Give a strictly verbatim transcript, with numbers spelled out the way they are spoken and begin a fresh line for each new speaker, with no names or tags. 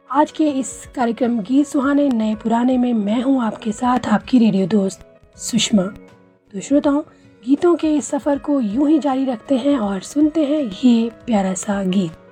आज के इस कार्यक्रम गीत सुहाने नए पुराने में मैं हूं आपके साथ आपकी रेडियो दोस्त सुषमा। तो श्रोताओं, गीतों के इस सफ़र को यूं ही जारी रखते हैं और सुनते हैं ये प्यारा सा गीत।